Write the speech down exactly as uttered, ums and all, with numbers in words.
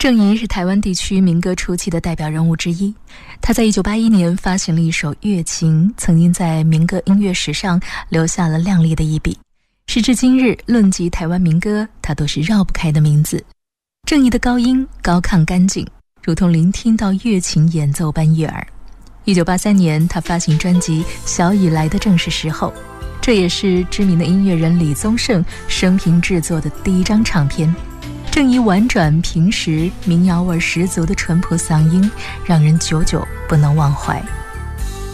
郑怡是台湾地区民歌初期的代表人物之一，他在一九八一年发行了一首《月情》，曾经在民歌音乐史上留下了亮丽的一笔。时至今日，论及台湾民歌，他都是绕不开的名字。郑怡的高音高亢干净，如同聆听到乐琴演奏般悦耳。一九八三年，他发行专辑《小雨来的正是时候》，这也是知名的音乐人李宗盛生平制作的第一张唱片。郑怡婉转平实、民谣味十足的淳朴嗓音，让人久久不能忘怀。